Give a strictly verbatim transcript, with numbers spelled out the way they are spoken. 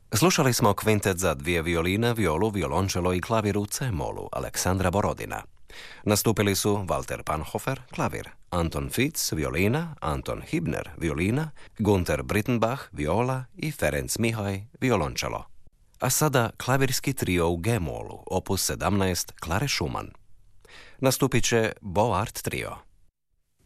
Slušali smo kvintet za dvije violine, violu, violončelo i klavir u C-molu Aleksandra Borodina. Nastupili su Walter Panhofer, klavir, Anton Fitz, violina, Anton Hibner, violina, Gunter Brittenbach, viola i Ferenc Mihaj, violončelo. A sada klavirski trio u G-molu, opus sedamnaest, Klare Schumann. Nastupit će Boart trio.